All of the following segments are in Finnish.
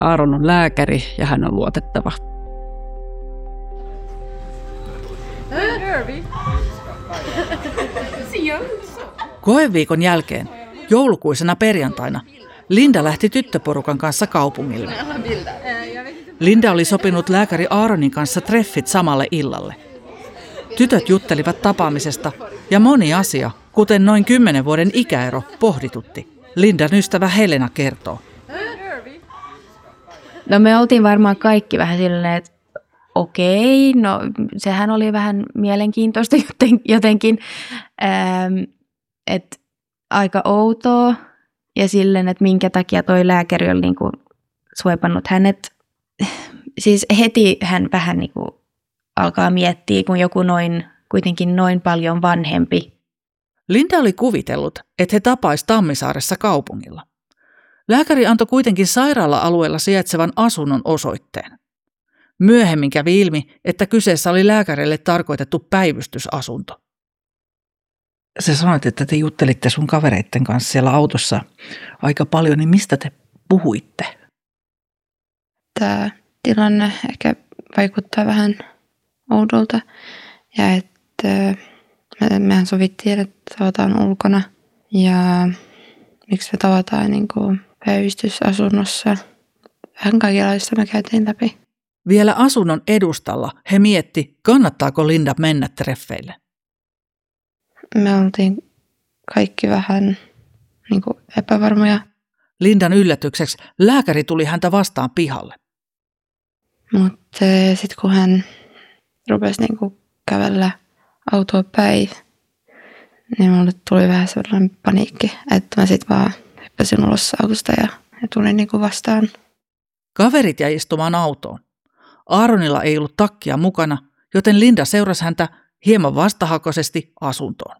Aaron on lääkäri ja hän on luotettava. Koeviikon jälkeen, joulukuisena perjantaina, Linda lähti tyttöporukan kanssa kaupungille. Linda oli sopinut lääkäri Aaronin kanssa treffit samalle illalle. Tytöt juttelivat tapaamisesta ja moni asia, kuten noin 10 vuoden ikäero, pohditutti. Lindan ystävä Helena kertoo. No me oltiin varmaan kaikki vähän silleen, että okei, no sehän oli vähän mielenkiintoista jotenkin, että aika outoa ja silleen, että minkä takia toi lääkäri oli niinku suipannut hänet. Siis heti hän vähän niinku alkaa miettiä, kun joku kuitenkin noin paljon vanhempi. Linda oli kuvitellut, että he tapaisivat Tammisaaressa kaupungilla. Lääkäri antoi kuitenkin sairaala-alueella sijaitsevan asunnon osoitteen. Myöhemmin kävi ilmi, että kyseessä oli lääkärille tarkoitettu päivystysasunto. Sä sanoit, että te juttelitte sun kavereitten kanssa siellä autossa aika paljon, niin mistä te puhuitte? Tämä tilanne ehkä vaikuttaa vähän oudolta ja että mehän sovittiin, että tavataan ulkona ja miksi me tavataan niin kuin päivystysasunnossa. Vähän kaikenlaista me käytiin läpi. Vielä asunnon edustalla he mietti, kannattaako Linda mennä treffeille. Me oltiin kaikki vähän niin kuin epävarmoja. Lindan yllätykseksi lääkäri tuli häntä vastaan pihalle. Mutta sitten kun hän rupesi niin kuin kävellä autoa päin, niin mulle tuli vähän sellainen paniikki, että mä sitten vaan hyppäsin ulos autosta ja tulin niin kuin vastaan. Kaverit jäi istumaan autoon. Aaronilla ei ollut takkia mukana, joten Linda seurasi häntä hieman vastahakoisesti asuntoon.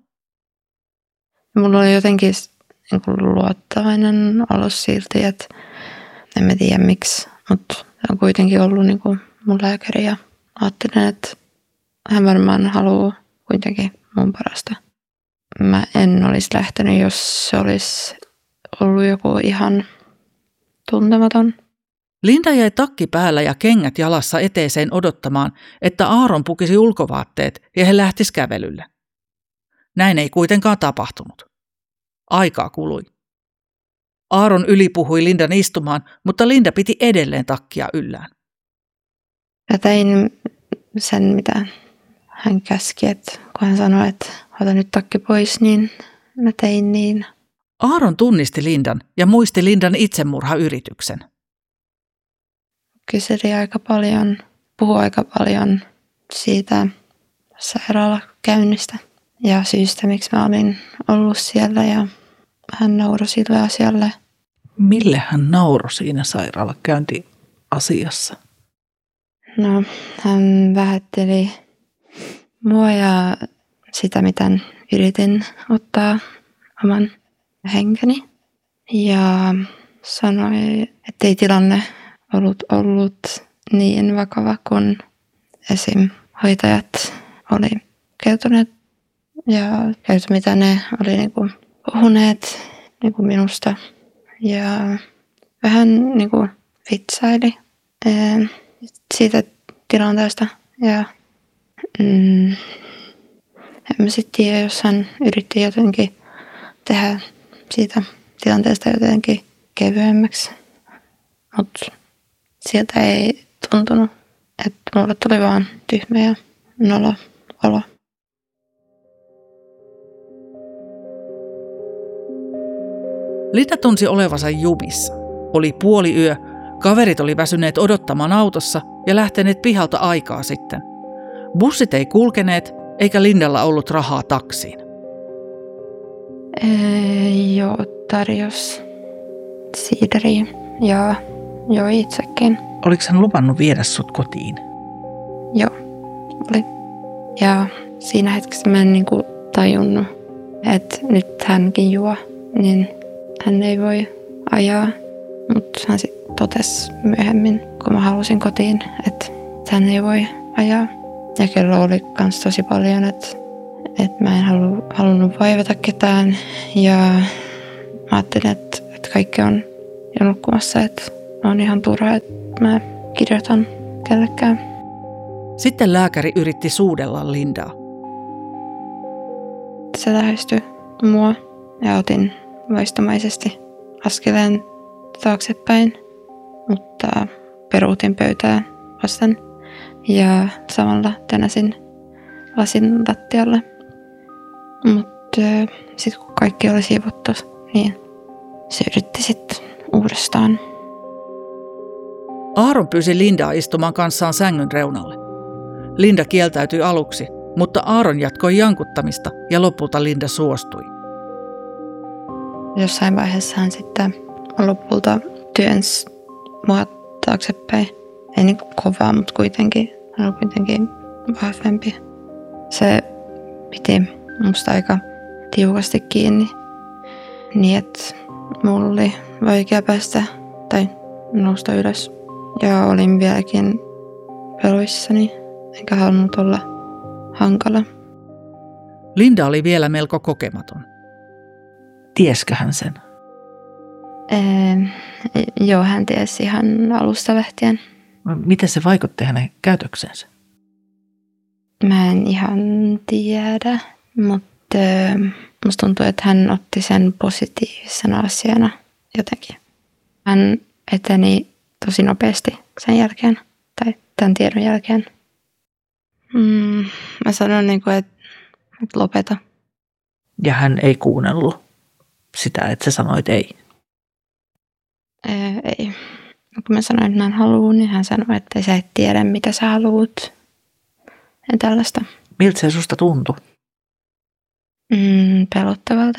Mulla oli jotenkin niin kuin luottavainen olo silti, että en mä tiedä miksi, mutta on kuitenkin ollut niin kuin mun lääkäri ja ajattelin, että hän varmaan haluaa kuitenkin mun parasta. Mä en olisi lähtenyt, jos se olisi ollut joku ihan tuntematon. Linda jäi takki päällä ja kengät jalassa eteeseen odottamaan, että Aaron pukisi ulkovaatteet ja he lähtis kävelylle. Näin ei kuitenkaan tapahtunut. Aikaa kului. Aaron ylipuhui Lindan istumaan, mutta Linda piti edelleen takkia yllään. Mä tein sen, mitä hän käski, että kun hän sanoi, että ota nyt takki pois, niin mä tein niin. Aaron tunnisti Lindan ja muisti Lindan itsemurhayrityksen. Kyseli aika paljon, puhui aika paljon siitä sairaalakäynnistä ja syystä, miksi mä olin ollut siellä ja hän nauroi sille asialle. Mille hän nauroi siinä sairaalakäyntiasiassa? No, hän vähätteli mua ja sitä, miten yritin ottaa oman henkeni. Ja sanoi, että ei tilanne ollut niin vakava, kun esim. Hoitajat oli kertoneet ja kertoi, mitä ne oli niinku puhuneet niinku minusta. Ja vähän niinku vitsaili siitä tilanteesta. Ja en mä sitten tiedä, jos hän yritti jotenkin tehdä siitä tilanteesta jotenkin kevyemmäksi. Mutta sieltä ei tuntunut, että mulle tuli vaan tyhmä ja nolo olo. Linda tunsi olevansa jumissa. Oli puoliyö, kaverit oli väsyneet odottamaan autossa ja lähteneet pihalta aikaa sitten. Bussit ei kulkeneet, eikä Lindalla ollut rahaa taksiin. Joo, tarjos siideriä ja joi itsekin. Oliko hän luvannut viedä sut kotiin? Joo, oli. Ja siinä hetkessä mä en niinku tajunnut, että nyt hänkin juo, niin hän ei voi ajaa. Mutta hän sitten totesi myöhemmin, kun mä halusin kotiin, että hän ei voi ajaa. Ja kello oli kans tosi paljon, että mä en halunnut vaivata ketään. Ja mä ajattelin, että kaikki on jo nukkumassa, että on ihan turha, että mä kirjoitan kellekään. Sitten lääkäri yritti suudella Lindaa. Se lähestyi mua ja otin vaistomaisesti askeleen taaksepäin, mutta peruutin pöytää vasten ja samalla tänäsin lasin lattialle. Mutta sitten kun kaikki oli siivottu, niin se yritti sitten uudestaan. Aaron pyysi Lindaa istumaan kanssaan sängyn reunalle. Linda kieltäytyi aluksi, mutta Aaron jatkoi jankuttamista ja lopulta Linda suostui. Jossain vaiheessa hän sitten lopulta työnsi mua taaksepäin. Ei niin kovaa, mutta kuitenkin. Hän oli kuitenkin vahvempi. Se piti musta aika tiukasti kiinni. Niin, että mulla oli vaikea päästä tai nousta ylös. Ja olin vieläkin peloissani, enkä halunnut olla hankala. Linda oli vielä melko kokematon. Tieskö hän sen? Joo, hän tiesi ihan alusta lähtien. Miten se vaikutti hänen käytöksensä? Mä en ihan tiedä, mutta musta tuntuu, että hän otti sen positiivisena asiana jotenkin. Hän eteni tosi nopeasti sen jälkeen, tai tämän tiedon jälkeen. Mä sanon, että lopeta. Ja hän ei kuunnellut sitä, että sä sanoit ei. Ei. Kun mä sanoin, että mä en halua, niin hän sanoi, että sä et tiedä, mitä sä haluut. Ja tällaista. Miltä se susta tuntui? Pelottavalta.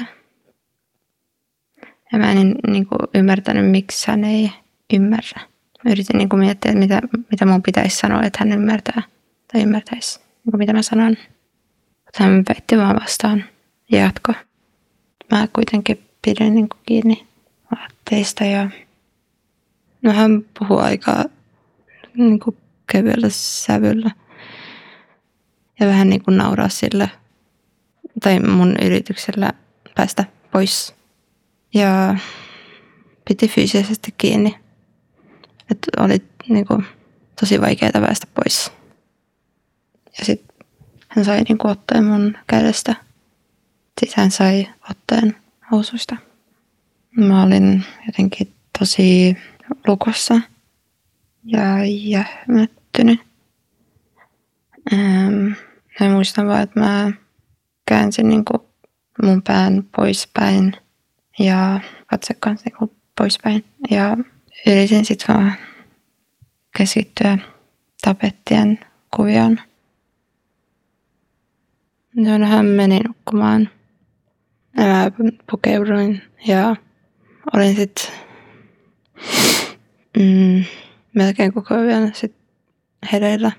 Ja mä en ymmärtänyt, miksi hän ei ymmärrä. Mä yritin miettiä, mitä mun pitäisi sanoa, että hän ymmärtää. Tai ymmärtäisi, mitä mä sanon. Mutta hän väitti vaan vastaan ja jatkoi. Mä kuitenkin pidin kiinni vaatteista ja no hän puhui aika kevyellä sävyllä. Ja vähän nauraa sille, tai mun yrityksellä päästä pois. Ja piti fyysisesti kiinni. Että oli tosi vaikeaa päästä pois. Ja sitten hän sai otteen mun kädestä. Sitten hän sai otteen housuista. Mä olin jotenkin tosi lukossa ja jähmettynyt. Mä muistan vaan, että mä käänsin mun pään poispäin ja katse kanssa poispäin. Ja yritin sitten vaan keskittyä tapettien kuvioon. No, hän meni nukkumaan. Ja mä pukeuduin ja olin sitten melkein koko yön sit hereillä.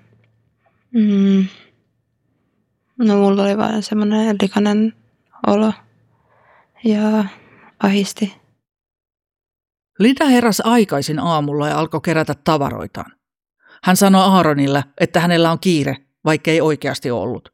No mulla oli vaan semmoinen likainen olo ja ahisti. Linda heräsi aikaisin aamulla ja alkoi kerätä tavaroitaan. Hän sanoi Aaronille, että hänellä on kiire, vaikka ei oikeasti ollut.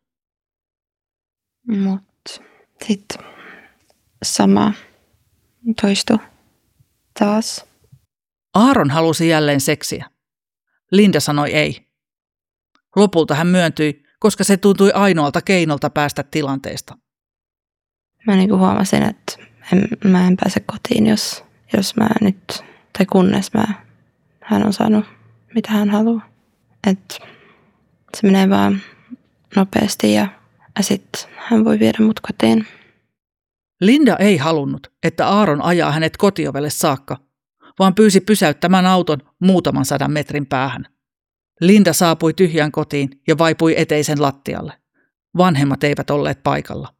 Mut sitten sama toistui taas. Aaron halusi jälleen seksiä. Linda sanoi ei. Lopulta hän myöntyi, koska se tuntui ainoalta keinolta päästä tilanteesta. Mä huomasin, että mä en pääse kotiin, jos mä nyt, tai kunnes hän on saanut mitä hän haluaa. Että se menee vaan nopeasti ja sitten hän voi viedä mut kotiin. Linda ei halunnut, että Aaron ajaa hänet kotiovelle saakka, vaan pyysi pysäyttämään auton muutaman 100 metrin päähän. Linda saapui tyhjään kotiin ja vaipui eteisen lattialle. Vanhemmat eivät olleet paikalla.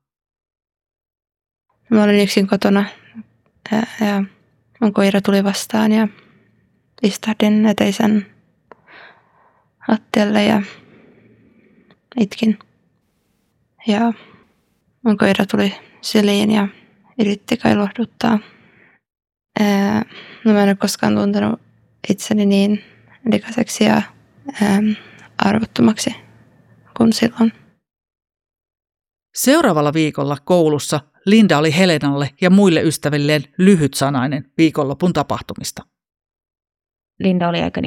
Mä olin yksin kotona ja mun koira tuli vastaan ja istahdin eteisen lattialle ja itkin. Ja mun koira tuli syliin ja yritti kai lohduttaa. No mä en ole koskaan tuntenut itseni niin likaiseksi ja arvottomaksi kuin silloin. Seuraavalla viikolla koulussa Linda oli Helenalle ja muille ystävilleen lyhytsanainen viikonlopun tapahtumista. Linda oli aika